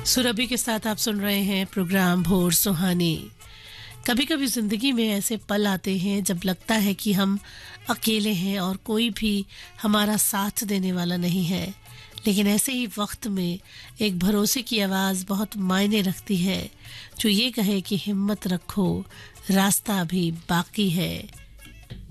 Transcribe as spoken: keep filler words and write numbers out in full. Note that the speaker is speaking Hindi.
सुरभि के साथ आप सुन रहे हैं प्रोग्राम भोर सुहानी। कभी कभी जिंदगी में ऐसे पल आते हैं जब लगता है कि हम अकेले हैं और कोई भी हमारा साथ देने वाला नहीं है, लेकिन ऐसे ही वक्त में एक भरोसे की आवाज़ बहुत मायने रखती है, जो ये कहे कि हिम्मत रखो, रास्ता अभी बाकी है।